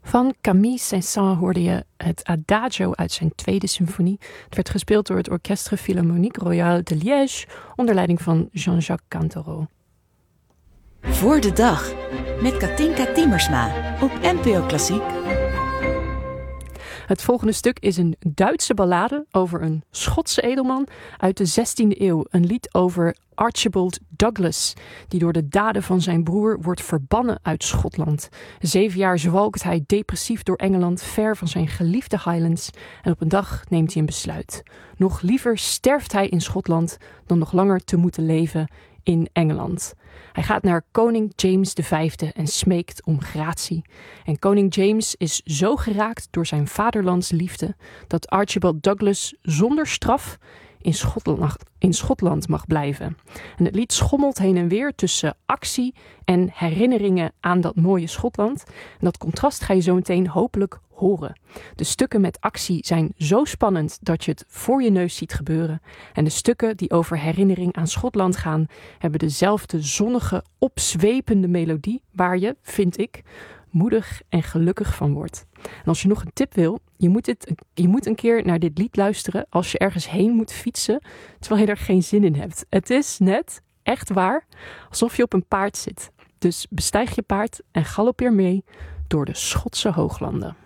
Van Camille Saint-Saëns hoorde je het Adagio uit zijn tweede symfonie. Het werd gespeeld door het Orchestre Philharmonique Royal de Liège onder leiding van Jean-Jacques Cantoro. Voor de dag met Katinka Timmersma op NPO Klassiek. Het volgende stuk is een Duitse ballade over een Schotse edelman uit de 16e eeuw. Een lied over Archibald Douglas, die door de daden van zijn broer wordt verbannen uit Schotland. 7 jaar zwalkt hij depressief door Engeland, ver van zijn geliefde Highlands. En op een dag neemt hij een besluit. Nog liever sterft hij in Schotland dan nog langer te moeten leven in Engeland. Hij gaat naar koning James V en smeekt om gratie. En koning James is zo geraakt door zijn vaderlandsliefde dat Archibald Douglas zonder straf in Schotland mag blijven. En het lied schommelt heen en weer tussen actie en herinneringen aan dat mooie Schotland. En dat contrast ga je zo meteen hopelijk horen. De stukken met actie zijn zo spannend dat je het voor je neus ziet gebeuren. En de stukken die over herinnering aan Schotland gaan, hebben dezelfde zonnige, opzwepende melodie waar je, vind ik, moedig en gelukkig van wordt. En als je nog een tip wil, je moet een keer naar dit lied luisteren als je ergens heen moet fietsen, terwijl je er geen zin in hebt. Het is net, echt waar, alsof je op een paard zit. Dus bestijg je paard en galoppeer mee door de Schotse hooglanden.